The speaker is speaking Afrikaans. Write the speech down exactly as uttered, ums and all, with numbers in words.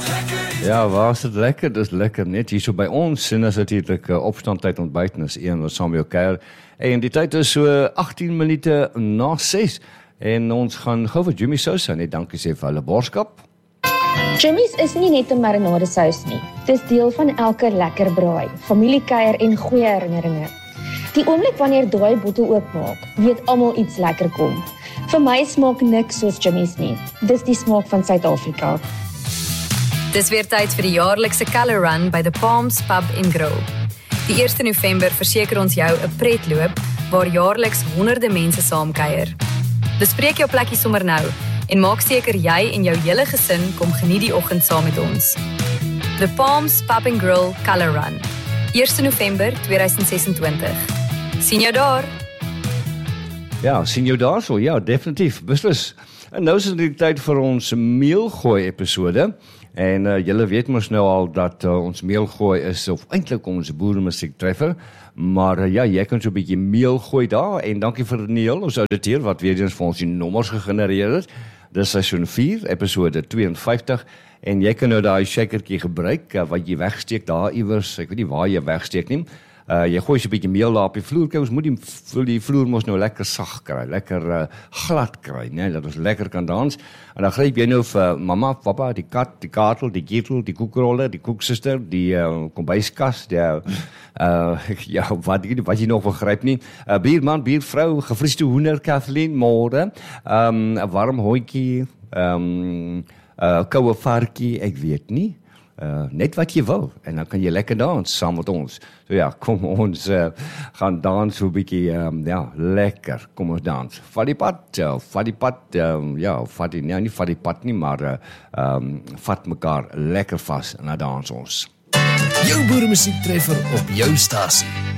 Ja, waar is dit lekker? Dit is lekker net hier so by ons en is natuurlijk uh, opstandtyd ontbyt en is een wat saam met jou kuier. En die tyd is so agttien minute na ses en ons gaan gou vir Jimmy Sousa net dankie sê vir hulle borskap. Jimmy's is nie net 'n marinadesous nie. Dis deel van elke lekker braai, familiekuier en goeie herinneringe. Die oomblik wanneer daai bottel oopmaak, weet almal iets lekker kom. Vir my smaak niks soos Jimmy's nie. Dis die smaak van Suid-Afrika. Dis weer tyd vir die jaarlikse Colour Run by the Palms Pub en Grill. Die eerste November verseker ons jou 'n pretloop waar jaarliks honderde mense saamkuier. Bespreek jou plekkie sommer nou en maak seker jy en jou hele gesin kom geniet die oggend saam met ons. The Palms Pub and Grill Colour Run, eerste November tweeduisend sesentwintig. Sien jou daar! Ja, sien jou daar so, ja, definitief, beslis. En nou is dit die tyd vir ons meelgooi episode. En uh, julle weet mos nou al dat uh, ons meelgooi is, of eintlik ons boeremusiek treffer, maar uh, ja, jy kan so 'n bietjie meel gooi daar, en dankie vir Neil, ons ouditeur, wat weer eens vir ons die nommers gegenereer het. Dis seisoen vier, episode tweeënvyftig, en jy kan nou daai shakertjie gebruik, uh, wat jy wegsteek daar iewers, ek weet nie waar jy wegsteek nie, Uh, jy gooi so 'n bietjie meel daar op die vloer, kyk, ons moet die, die vloer mos nou lekker sag kry, lekker uh, glad kry, nee, dat ons lekker kan dans, en dan gryp jy nou vir mama, papa, die kat, die katel, die ketel, die koekroller, die koeksuster, die uh, kombuiskas, die, uh, ja, wat, wat jy nog wil gryp nie, uh, bierman, biervrou, gevriesde hoender, Kathleen, môre, um, 'n warm hondjie, um, uh, koue varkie, ek weet nie, Uh, net wat jy wil, en dan kan jy lekker dans saam met ons. So ja, kom ons uh, gaan dans so 'n bietjie, um, ja, lekker, kom ons dans. Vat die pad, uh, vat die pad, um, ja, vat die, nee, nie vat die pad nie, maar uh, um, vat mekaar lekker vas en dan dans ons. Jou boeremusiek treffer op jou stasie.